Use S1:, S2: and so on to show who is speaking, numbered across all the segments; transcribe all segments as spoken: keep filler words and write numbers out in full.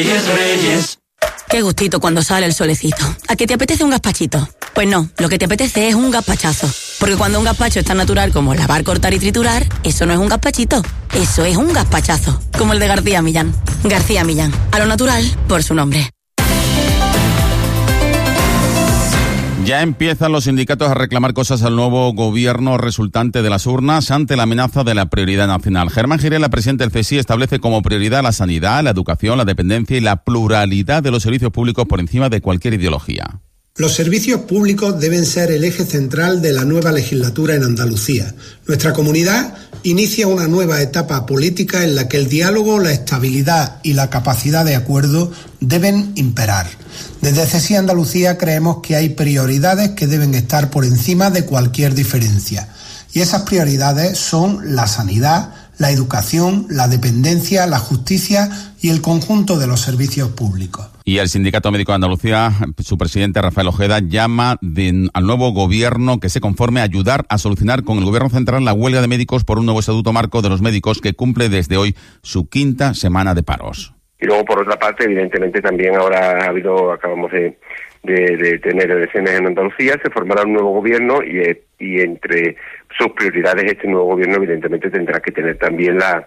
S1: Qué gustito cuando sale el solecito. ¿A que te apetece un gazpachito? Pues no, lo que te apetece es un gazpachazo. Porque cuando un gazpacho es tan natural como lavar, cortar y triturar, eso no es un gazpachito, eso es un gazpachazo. Como el de García Millán. García Millán, a lo natural por su nombre.
S2: Ya empiezan los sindicatos a reclamar cosas al nuevo gobierno resultante de las urnas ante la amenaza de la prioridad nacional. Germán Girela, presidente del C S I, establece como prioridad la sanidad, la educación, la dependencia y la pluralidad de los servicios públicos por encima de cualquier ideología.
S3: Los servicios públicos deben ser el eje central de la nueva legislatura en Andalucía. Nuestra comunidad inicia una nueva etapa política en la que el diálogo, la estabilidad y la capacidad de acuerdo deben imperar. Desde C S I Andalucía creemos que hay prioridades que deben estar por encima de cualquier diferencia. Y esas prioridades son la sanidad, la educación, la dependencia, la justicia y el conjunto de los servicios públicos.
S2: Y el Sindicato Médico de Andalucía, su presidente Rafael Ojeda, llama de, al nuevo gobierno que se conforme a ayudar a solucionar con el gobierno central la huelga de médicos por un nuevo estatuto marco de los médicos que cumple desde hoy su quinta semana de paros.
S4: Y luego, por otra parte, evidentemente también ahora ha habido, acabamos de, de, de tener elecciones en Andalucía, se formará un nuevo gobierno y, y entre sus prioridades este nuevo gobierno evidentemente tendrá que tener también la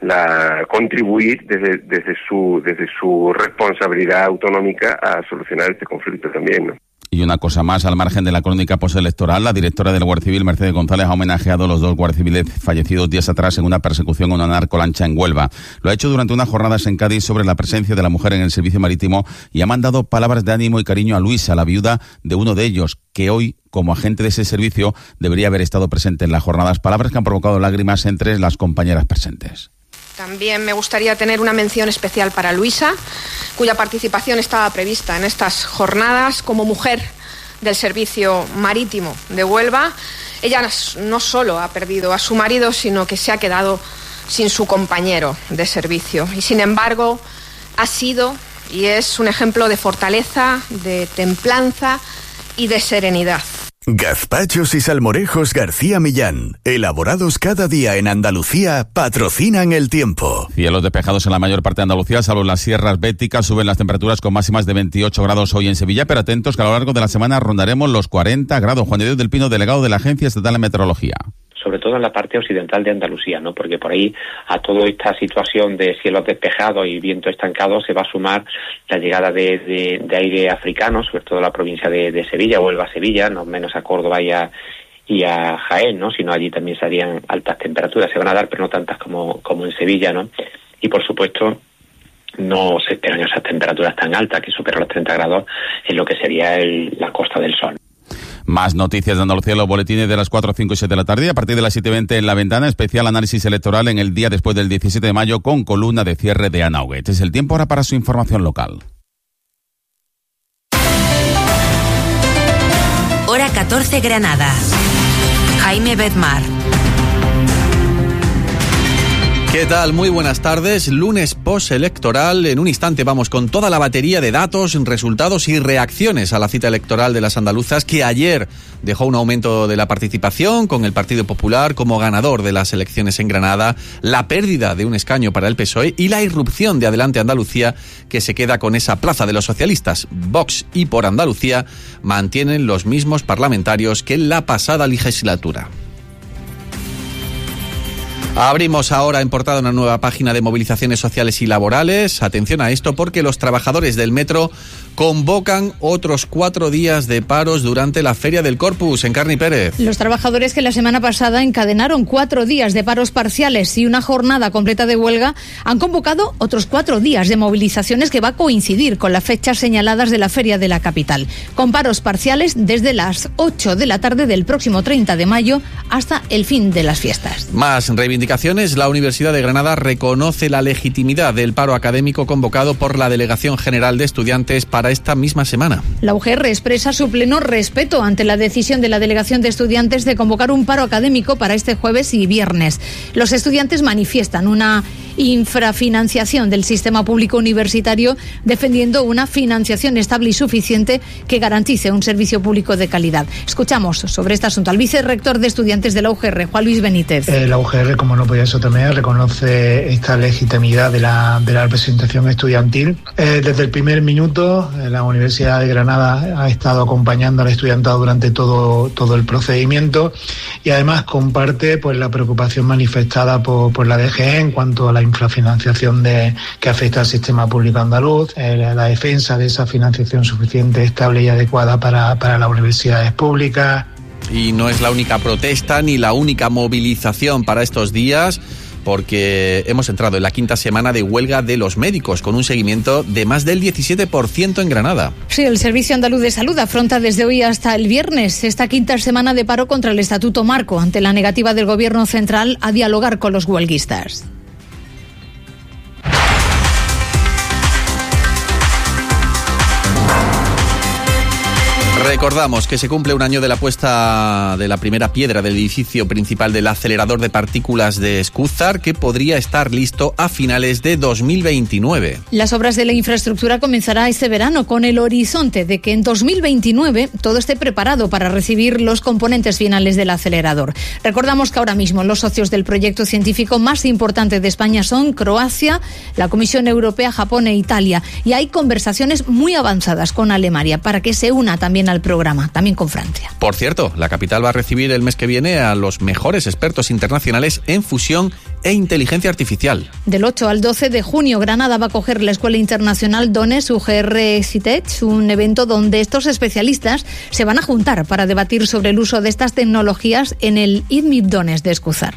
S4: la contribuir desde desde su desde su responsabilidad autonómica a solucionar este conflicto también, ¿no?
S2: Y una cosa más, al margen de la crónica postelectoral, la directora de la Guardia Civil, Mercedes González, ha homenajeado a los dos guardias civiles fallecidos días atrás en una persecución a una narcolancha en Huelva. Lo ha hecho durante unas jornadas en Cádiz sobre la presencia de la mujer en el servicio marítimo y ha mandado palabras de ánimo y cariño a Luisa, la viuda de uno de ellos, que hoy, como agente de ese servicio, debería haber estado presente en las jornadas. Palabras que han provocado lágrimas entre las compañeras presentes.
S5: También me gustaría tener una mención especial para Luisa, cuya participación estaba prevista en estas jornadas como mujer del servicio marítimo de Huelva. Ella no solo ha perdido a su marido, sino que se ha quedado sin su compañero de servicio. Y sin embargo, ha sido y es un ejemplo de fortaleza, de templanza y de serenidad.
S6: Gazpachos y salmorejos García Millán, elaborados cada día en Andalucía, patrocinan el tiempo.
S2: Cielos despejados en la mayor parte de Andalucía, salvo en las sierras béticas. Suben las temperaturas con máximas de veintiocho grados hoy en Sevilla, pero atentos que a lo largo de la semana rondaremos los cuarenta grados. Juan de Dios del Pino, delegado de la Agencia Estatal de Meteorología.
S7: Sobre todo en la parte occidental de Andalucía, ¿no? Porque por ahí a toda esta situación de cielos despejados y viento estancado se va a sumar la llegada de, de, de aire africano, sobre todo en la provincia de, de Sevilla, Huelva-Sevilla, no menos a Córdoba y a, y a Jaén, ¿no? Sino allí también serían altas temperaturas, se van a dar, pero no tantas como, como en Sevilla, ¿no? Y por supuesto no se esperan esas temperaturas tan altas que superan los treinta grados en lo que sería el, la Costa del Sol.
S2: Más noticias de Andalucía en los boletines de las cuatro, cinco y siete de la tarde. A partir de las siete y veinte en La Ventana, especial análisis electoral en el día después del diecisiete de mayo con columna de cierre de Ana Huguet. Es el tiempo ahora para su información local.
S8: Hora catorce, Granada. Jaime Bedmar.
S9: ¿Qué tal? Muy buenas tardes. Lunes postelectoral. En un instante vamos con toda la batería de datos, resultados y reacciones a la cita electoral de las andaluzas, que ayer dejó un aumento de la participación con el Partido Popular como ganador de las elecciones en Granada, la pérdida de un escaño para el P S O E y la irrupción de Adelante Andalucía, que se queda con esa plaza de los socialistas. Vox y Por Andalucía mantienen los mismos parlamentarios que en la pasada legislatura. Abrimos ahora en portada una nueva página de movilizaciones sociales y laborales. Atención a esto porque los trabajadores del metro convocan otros cuatro días de paros durante la Feria del Corpus. Encarni Pérez.
S10: Los trabajadores que la semana pasada encadenaron cuatro días de paros parciales y una jornada completa de huelga han convocado otros cuatro días de movilizaciones que va a coincidir con las fechas señaladas de la Feria de la capital, con paros parciales desde las ocho de la tarde del próximo treinta de mayo hasta el fin de las fiestas.
S9: Más reivindicaciones. La Universidad de Granada reconoce la legitimidad del paro académico convocado por la Delegación General de Estudiantes para esta misma semana.
S10: La U G R expresa su pleno respeto ante la decisión de la Delegación de Estudiantes de convocar un paro académico para este jueves y viernes. Los estudiantes manifiestan una infrafinanciación del sistema público universitario, defendiendo una financiación estable y suficiente que garantice un servicio público de calidad. Escuchamos sobre este asunto al vicerrector de Estudiantes de la U G R, Juan Luis Benítez.
S11: Eh, la U G R, como como no podía ser de otra manera, reconoce esta legitimidad de la, de la representación estudiantil. Eh, desde el primer minuto, eh, la Universidad de Granada ha estado acompañando al estudiantado durante todo, todo el procedimiento y además comparte pues la preocupación manifestada por, por la D G E en cuanto a la infrafinanciación de, que afecta al sistema público andaluz, eh, la, la defensa de esa financiación suficiente, estable y adecuada para, para las universidades públicas.
S9: Y no es la única protesta ni la única movilización para estos días, porque hemos entrado en la quinta semana de huelga de los médicos, con un seguimiento de más del diecisiete por ciento en Granada.
S10: Sí, el Servicio Andaluz de Salud afronta desde hoy hasta el viernes esta quinta semana de paro contra el Estatuto Marco, ante la negativa del Gobierno central a dialogar con los huelguistas.
S9: Recordamos que se cumple un año de la puesta de la primera piedra del edificio principal del acelerador de partículas de Escúzar, que podría estar listo a finales de dos mil veintinueve.
S10: Las obras de la infraestructura comenzará este verano con el horizonte de que en dos mil veintinueve todo esté preparado para recibir los componentes finales del acelerador. Recordamos que ahora mismo los socios del proyecto científico más importante de España son Croacia, la Comisión Europea, Japón e Italia, y hay conversaciones muy avanzadas con Alemania para que se una también al programa, también con Francia.
S9: Por cierto, la capital va a recibir el mes que viene a los mejores expertos internacionales en fusión e inteligencia artificial.
S10: Del ocho al doce de junio, Granada va a acoger la Escuela Internacional Dones U G R CITEC, un evento donde estos especialistas se van a juntar para debatir sobre el uso de estas tecnologías en el I D M I P Dones de Escúzar.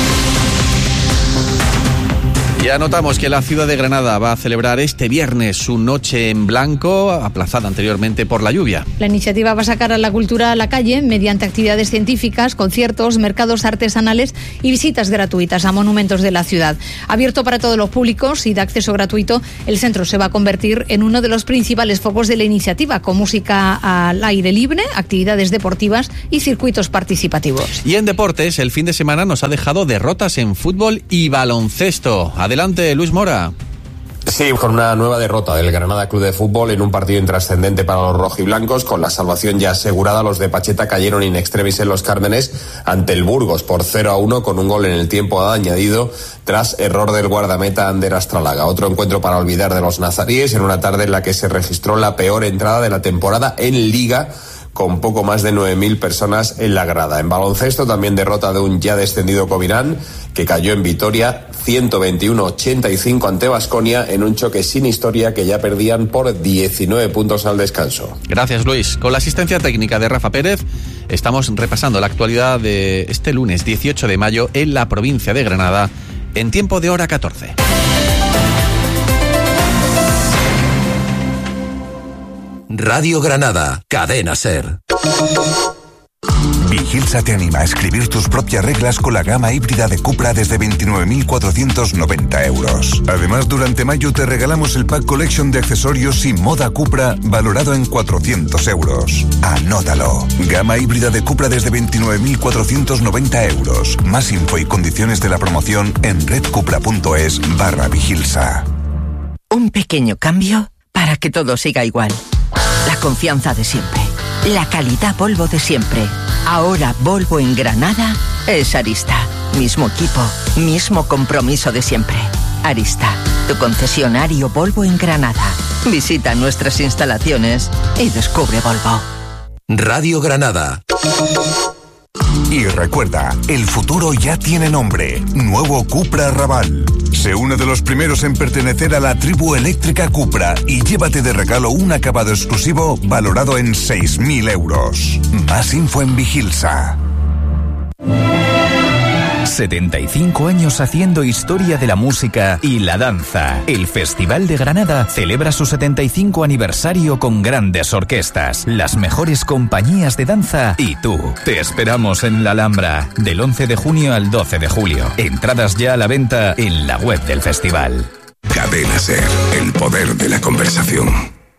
S9: Ya notamos que la ciudad de Granada va a celebrar este viernes su Noche en Blanco, aplazada anteriormente por la lluvia.
S10: La iniciativa va a sacar a la cultura a la calle mediante actividades científicas, conciertos, mercados artesanales y visitas gratuitas a monumentos de la ciudad. Abierto para todos los públicos y de acceso gratuito, el centro se va a convertir en uno de los principales focos de la iniciativa, con música al aire libre, actividades deportivas y circuitos participativos.
S9: Y en deportes, el fin de semana nos ha dejado derrotas en fútbol y baloncesto. Adelante, Luis Mora.
S12: Sí, con una nueva derrota del Granada Club de Fútbol en un partido intrascendente para los rojiblancos. Con la salvación ya asegurada, los de Pacheta cayeron in extremis en los Cármenes ante el Burgos por cero a uno con un gol en el tiempo añadido tras error del guardameta Ander Astralaga. Otro encuentro para olvidar de los nazaríes en una tarde en la que se registró la peor entrada de la temporada en Liga, con poco más de nueve mil personas en la grada. En baloncesto también derrota de un ya descendido Covirán, que cayó en Vitoria ciento veintiuno a ochenta y cinco ante Baskonia en un choque sin historia que ya perdían por diecinueve puntos al descanso.
S9: Gracias, Luis. Con la asistencia técnica de Rafa Pérez, estamos repasando la actualidad de este lunes dieciocho de mayo en la provincia de Granada, en tiempo de hora catorce.
S13: Radio Granada, Cadena SER.
S14: Vigilsa te anima a escribir tus propias reglas con la gama híbrida de Cupra desde veintinueve mil cuatrocientos noventa euros. Además, durante mayo te regalamos el Pack Collection de accesorios y moda Cupra valorado en cuatrocientos euros. Anótalo. Gama híbrida de Cupra desde veintinueve mil cuatrocientos noventa euros. Más info y condiciones de la promoción en redcupra.es barra Vigilsa.
S15: Un pequeño cambio para que todo siga igual. La confianza de siempre. La calidad Volvo de siempre. Ahora Volvo en Granada es Arista. Mismo equipo, mismo compromiso de siempre. Arista, tu concesionario Volvo en Granada. Visita nuestras instalaciones y descubre Volvo.
S13: Radio Granada.
S14: Y recuerda, el futuro ya tiene nombre. Nuevo Cupra Raval. Sé uno de los primeros en pertenecer a la tribu eléctrica Cupra y llévate de regalo un acabado exclusivo valorado en seis mil euros. Más info en Vigilsa.
S16: setenta y cinco años haciendo historia de la música y la danza. El Festival de Granada celebra su setenta y cinco aniversario con grandes orquestas, las mejores compañías de danza y tú. Te esperamos en la Alhambra del once de junio al doce de julio. Entradas ya a la venta en la web del festival.
S14: Cadena SER, el poder de la conversación.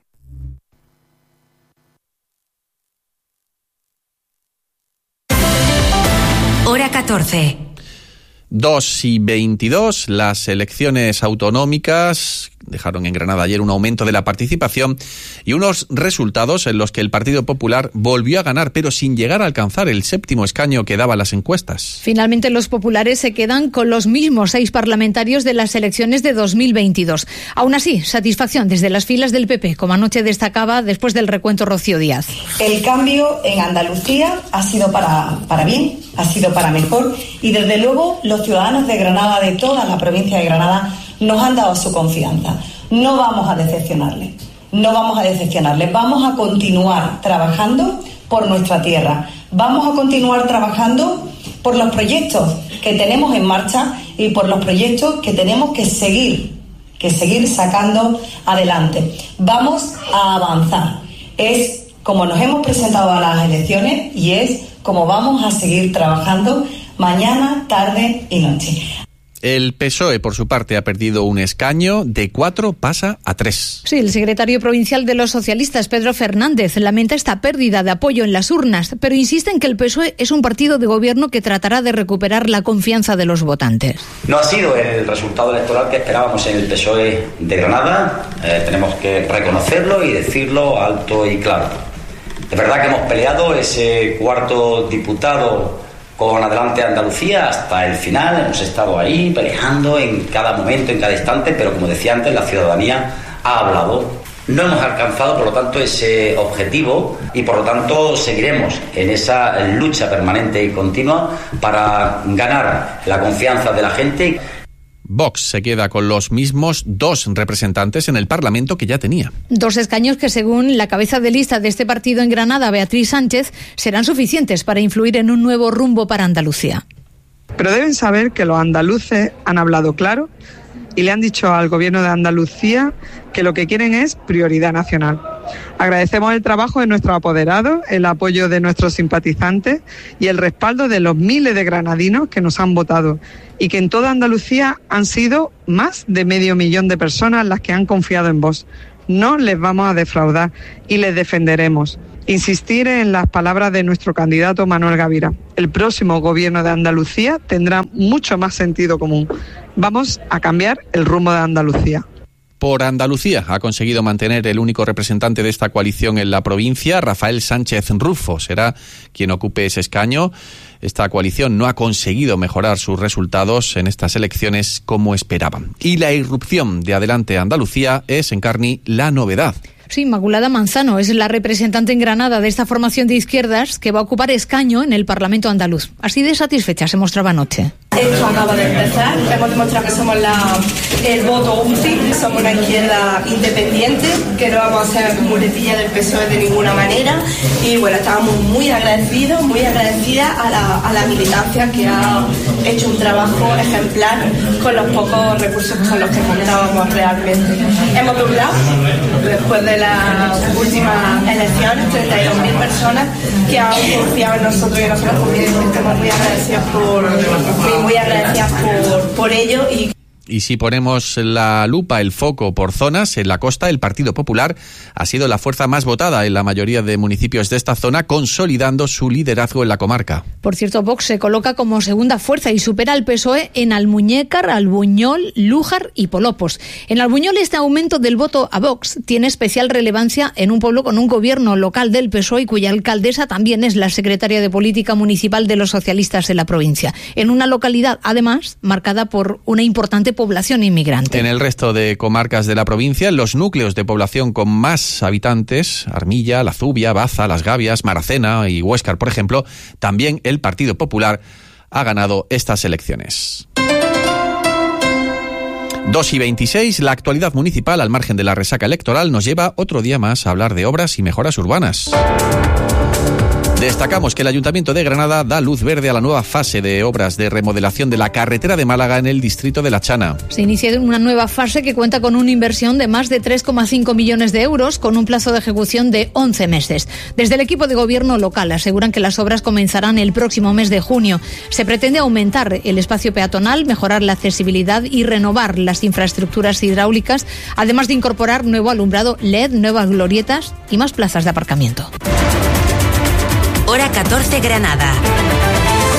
S8: Hora catorce.
S9: dos y veintidós, las elecciones autonómicas dejaron en Granada ayer un aumento de la participación y unos resultados en los que el Partido Popular volvió a ganar, pero sin llegar a alcanzar el séptimo escaño que daban las encuestas.
S10: Finalmente, los populares se quedan con los mismos seis parlamentarios de las elecciones de dos mil veintidós. Aún así, satisfacción desde las filas del P P, como anoche destacaba después del recuento Rocío Díaz.
S17: El cambio en Andalucía ha sido para, para bien, ha sido para mejor, y desde luego los ciudadanos de Granada, de toda la provincia de Granada, nos han dado su confianza. No vamos a decepcionarles, no vamos a decepcionarles, vamos a continuar trabajando por nuestra tierra, vamos a continuar trabajando por los proyectos que tenemos en marcha y por los proyectos que tenemos que seguir, que seguir sacando adelante. Vamos a avanzar. Es como nos hemos presentado a las elecciones y es como vamos a seguir trabajando mañana, tarde y noche.
S9: El P S O E, por su parte, ha perdido un escaño, de cuatro pasa a tres.
S10: Sí, el secretario provincial de los socialistas, Pedro Fernández, lamenta esta pérdida de apoyo en las urnas, pero insiste en que el P S O E es un partido de gobierno que tratará de recuperar la confianza de los votantes.
S18: No ha sido el resultado electoral que esperábamos en el P S O E de Granada, eh, tenemos que reconocerlo y decirlo alto y claro. Es verdad que hemos peleado ese cuarto diputado con Adelante Andalucía hasta el final, hemos estado ahí peleando en cada momento, en cada instante, pero como decía antes, la ciudadanía ha hablado. No hemos alcanzado, por lo tanto, ese objetivo y, por lo tanto, seguiremos en esa lucha permanente y continua para ganar la confianza de la gente.
S9: Vox se queda con los mismos dos representantes en el Parlamento que ya tenía.
S10: Dos escaños que, según la cabeza de lista de este partido en Granada, Beatriz Sánchez, serán suficientes para influir en un nuevo rumbo para Andalucía.
S19: Pero deben saber que los andaluces han hablado claro y le han dicho al Gobierno de Andalucía que lo que quieren es prioridad nacional. Agradecemos el trabajo de nuestros apoderados, el apoyo de nuestros simpatizantes y el respaldo de los miles de granadinos que nos han votado y que en toda Andalucía han sido más de medio millón de personas las que han confiado en Vox. No les vamos a defraudar y les defenderemos. Insistir en las palabras de nuestro candidato Manuel Gavira. El próximo Gobierno de Andalucía tendrá mucho más sentido común. Vamos a cambiar el rumbo de Andalucía.
S9: Por Andalucía ha conseguido mantener el único representante de esta coalición en la provincia, Rafael Sánchez Rufo. Será quien ocupe ese escaño. Esta coalición no ha conseguido mejorar sus resultados en estas elecciones como esperaban. Y la irrupción de Adelante Andalucía es, en Carni, la novedad.
S10: Sí, Inmaculada Manzano es la representante en Granada de esta formación de izquierdas que va a ocupar escaño en el Parlamento andaluz. Así de satisfecha se mostraba anoche.
S20: Esto acaba de empezar, hemos demostrado que somos la, el voto útil, somos una izquierda independiente, que no vamos a ser muletilla del P S O E de ninguna manera y bueno, estábamos muy agradecidos, muy agradecidas a la, a la militancia que ha hecho un trabajo ejemplar con los pocos recursos con los que contábamos realmente. Hemos doblado después de las últimas elecciones treinta y dos mil personas que han confiado en nosotros y nosotros también estamos muy agradecidos por, muy, muy agradecidas por, por ello. Y
S9: Y si ponemos la lupa, el foco por zonas, en la costa el Partido Popular ha sido la fuerza más votada en la mayoría de municipios de esta zona, consolidando su liderazgo en la comarca.
S10: Por cierto, Vox se coloca como segunda fuerza y supera al P S O E en Almuñécar, Albuñol, Lújar y Polopos. En Albuñol, este aumento del voto a Vox tiene especial relevancia en un pueblo con un gobierno local del P S O E y cuya alcaldesa también es la secretaria de Política Municipal de los socialistas de la provincia. En una localidad, además, marcada por una importante población inmigrante.
S9: En el resto de comarcas de la provincia, los núcleos de población con más habitantes, Armilla, La Zubia, Baza, Las Gavias, Maracena y Huéscar, por ejemplo, también el Partido Popular ha ganado estas elecciones. dos y veintiséis, la actualidad municipal, al margen de la resaca electoral, nos lleva otro día más a hablar de obras y mejoras urbanas. Destacamos que el Ayuntamiento de Granada da luz verde a la nueva fase de obras de remodelación de la carretera de Málaga en el distrito de La Chana.
S10: Se inicia una nueva fase que cuenta con una inversión de más de tres coma cinco millones de euros, con un plazo de ejecución de once meses. Desde el equipo de gobierno local aseguran que las obras comenzarán el próximo mes de junio. Se pretende aumentar el espacio peatonal, mejorar la accesibilidad y renovar las infraestructuras hidráulicas, además de incorporar nuevo alumbrado L E D, nuevas glorietas y más plazas de aparcamiento.
S8: Hora catorce, Granada.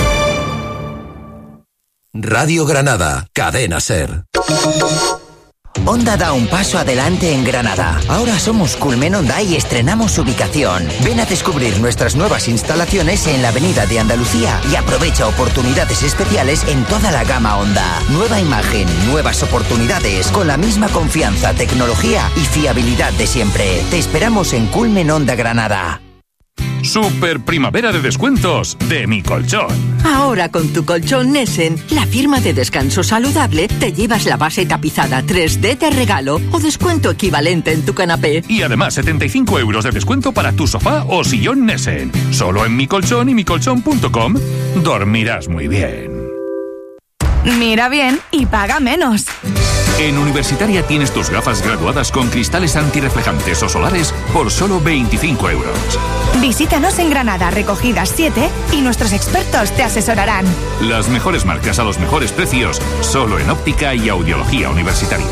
S13: Radio Granada, Cadena SER.
S21: Honda da un paso adelante en Granada. Ahora somos Culmen Honda y estrenamos ubicación. Ven a descubrir nuestras nuevas instalaciones en la Avenida de Andalucía y aprovecha oportunidades especiales en toda la gama Honda. Nueva imagen, nuevas oportunidades, con la misma confianza, tecnología y fiabilidad de siempre. Te esperamos en Culmen Honda Granada.
S22: Super primavera de descuentos de Mi Colchón.
S15: Ahora con tu colchón Nessen, la firma de descanso saludable, te llevas la base tapizada tres D de regalo o descuento equivalente en tu canapé.
S22: Y además setenta y cinco euros de descuento para tu sofá o sillón Nessen. Solo en Mi Colchón y mi colchón punto com. Dormirás muy bien.
S23: Mira bien y paga menos.
S22: En Universitaria tienes tus gafas graduadas con cristales antirreflejantes o solares por solo veinticinco euros.
S23: Visítanos en Granada, Recogidas siete, y nuestros expertos te asesorarán.
S22: Las mejores marcas a los mejores precios, solo en óptica y audiología universitaria.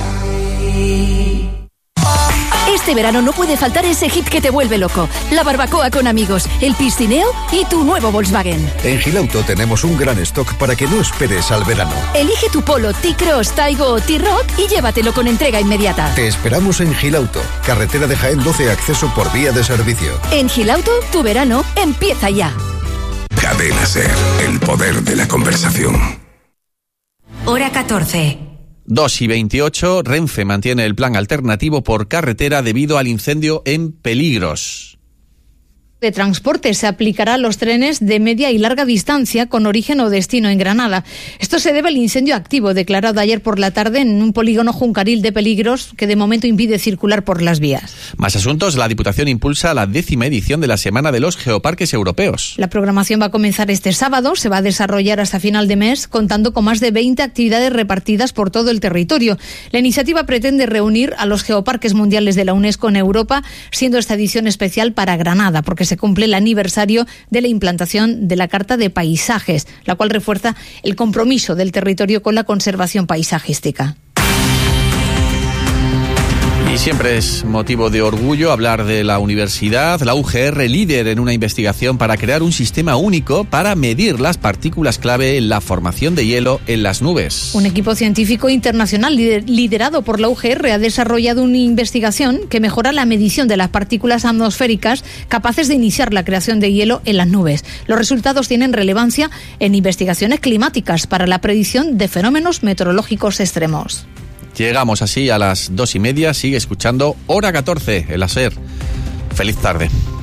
S24: Este verano no puede faltar ese hit que te vuelve loco. La barbacoa con amigos, el piscineo y tu nuevo Volkswagen.
S25: En Gilauto tenemos un gran stock para que no esperes al verano.
S24: Elige tu Polo, T-Cross, Taigo o T-Rock y llévatelo con entrega inmediata.
S25: Te esperamos en Gilauto, carretera de Jaén doce, acceso por vía de servicio.
S24: En Gilauto, tu verano empieza ya.
S13: Cadena Ser, el poder de la conversación.
S8: Hora catorce.
S9: dos y veintiocho, Renfe mantiene el plan alternativo por carretera debido al incendio en Peligros.
S10: De transporte se aplicará a los trenes de media y larga distancia con origen o destino en Granada. Esto se debe al incendio activo declarado ayer por la tarde en un polígono juncaril de Peligros que de momento impide circular por las vías.
S9: Más asuntos, la Diputación impulsa la décima edición de la Semana de los Geoparques Europeos.
S10: La programación va a comenzar este sábado, se va a desarrollar hasta final de mes, contando con más de veinte actividades repartidas por todo el territorio. La iniciativa pretende reunir a los geoparques mundiales de la UNESCO en Europa, siendo esta edición especial para Granada, porque se cumple el aniversario de la implantación de la Carta de Paisajes, la cual refuerza el compromiso del territorio con la conservación paisajística.
S9: Y siempre es motivo de orgullo hablar de la universidad, la U G R, líder en una investigación para crear un sistema único para medir las partículas clave en la formación de hielo en las nubes.
S10: Un equipo científico internacional liderado por la U G R ha desarrollado una investigación que mejora la medición de las partículas atmosféricas capaces de iniciar la creación de hielo en las nubes. Los resultados tienen relevancia en investigaciones climáticas para la predicción de fenómenos meteorológicos extremos.
S9: Llegamos así a las dos y media. Sigue escuchando Hora catorce, el SER. Feliz tarde.